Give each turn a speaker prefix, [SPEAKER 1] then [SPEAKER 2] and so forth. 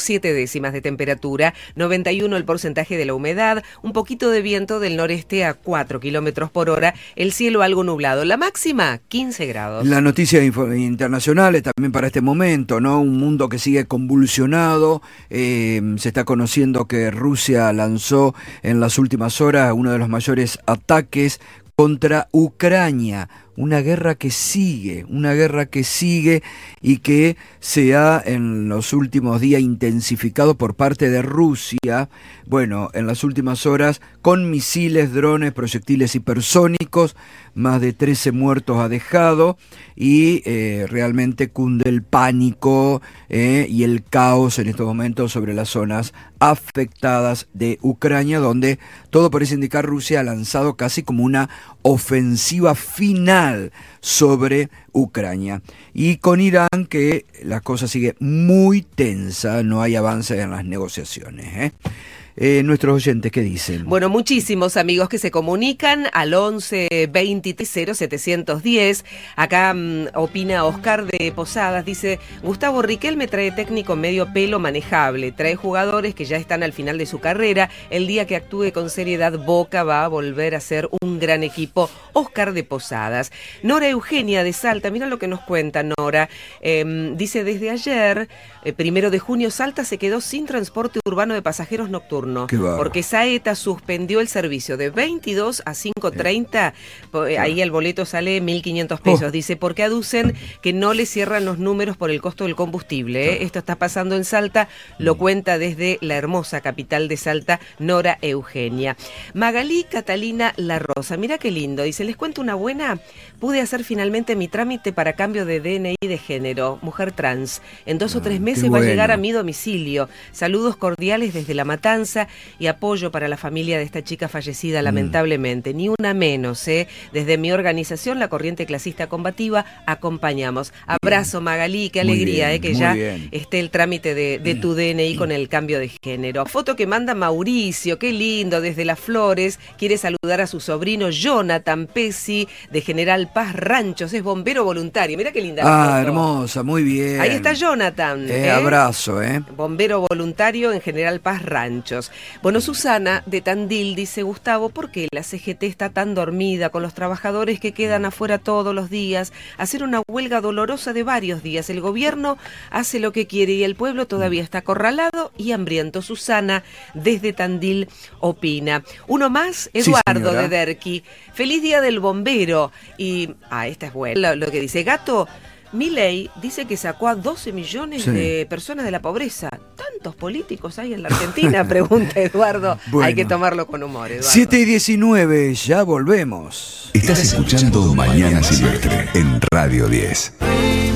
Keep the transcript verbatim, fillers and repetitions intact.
[SPEAKER 1] siete décimas de temperatura, noventa y uno el porcentaje de la humedad, un poquito de viento del noreste a cuatro kilómetros por hora, el cielo algo nublado. La máxima, quince grados.
[SPEAKER 2] La noticia internacional es también para este momento, ¿no? Un mundo que sigue convulsionado. Eh, se está conociendo que Rusia lanzó en las últimas horas uno de los mayores ataques contra Ucrania. Una guerra que sigue, una guerra que sigue y que se ha en los últimos días intensificado por parte de Rusia. Bueno, en las últimas horas con misiles, drones, proyectiles hipersónicos, más de trece muertos ha dejado y eh, realmente cunde el pánico eh, y el caos en estos momentos sobre las zonas afectadas de Ucrania, donde todo parece indicar Rusia ha lanzado casi como una ofensiva final sobre Ucrania. Y con Irán, que la cosa sigue muy tensa, no hay avance en las negociaciones, ¿eh? Eh, nuestros oyentes, ¿qué dicen?
[SPEAKER 1] Bueno, muchísimos amigos que se comunican al once veintitrés cero setecientos diez. Acá um, opina Oscar de Posadas, dice: Gustavo Riquelme trae técnico medio pelo manejable, trae jugadores que ya están al final de su carrera. El día que actúe con seriedad, Boca va a volver a ser un gran equipo. Oscar de Posadas. Nora Eugenia de Salta, mira lo que nos cuenta Nora. Eh, dice: desde ayer, eh, primero de junio, Salta se quedó sin transporte urbano de pasajeros nocturnos. Porque Saeta suspendió el servicio de veintidós a cinco treinta, eh. ahí el boleto sale mil quinientos pesos. Oh. Dice, porque aducen que no le cierran los números por el costo del combustible. ¿eh? Claro. Esto está pasando en Salta, lo mm. cuenta desde la hermosa capital de Salta, Nora Eugenia. Magalí Catalina La Rosa, mira qué lindo, dice, les cuento una buena, pude hacer finalmente mi trámite para cambio de D N I de género, mujer trans. En dos ah, o tres meses va bueno. a llegar a mi domicilio. Saludos cordiales desde La Matanza y apoyo para la familia de esta chica fallecida, lamentablemente. Mm. Ni una menos, ¿eh? Desde mi organización, la Corriente Clasista Combativa, acompañamos. Abrazo, Magalí, qué alegría, bien, ¿eh? Que ya bien. esté el trámite de, de tu D N I con el cambio de género. Foto que manda Mauricio, qué lindo, desde Las Flores, quiere saludar a su sobrino Jonathan Pesci, de General Paz Ranchos, es bombero voluntario. Mira qué linda la
[SPEAKER 2] Ah,
[SPEAKER 1] foto.
[SPEAKER 2] Hermosa, muy bien.
[SPEAKER 1] Ahí está Jonathan.
[SPEAKER 2] Eh,
[SPEAKER 1] ¿eh?
[SPEAKER 2] Abrazo, ¿eh?
[SPEAKER 1] Bombero voluntario en General Paz Ranchos. Bueno, Susana de Tandil dice, Gustavo, ¿por qué la C G T está tan dormida con los trabajadores que quedan afuera todos los días? Hacer una huelga dolorosa de varios días. El gobierno hace lo que quiere y el pueblo todavía está acorralado y hambriento. Susana desde Tandil opina. Uno más, Eduardo sí, de Derqui. Feliz día del bombero. Y, ah, esta es buena. Lo, lo que dice, Gato, Milei dice que sacó a doce millones sí. de personas de la pobreza. ¿Tantos políticos hay en la Argentina? Pregunta Eduardo. Bueno. Hay que tomarlo con humor, Eduardo.
[SPEAKER 2] siete y diecinueve, ya volvemos.
[SPEAKER 3] Estás escuchando Mañana Silvestre en Radio diez.